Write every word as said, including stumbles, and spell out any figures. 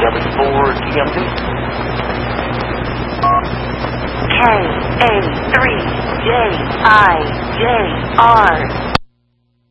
seven four T M D. K A three J I J R.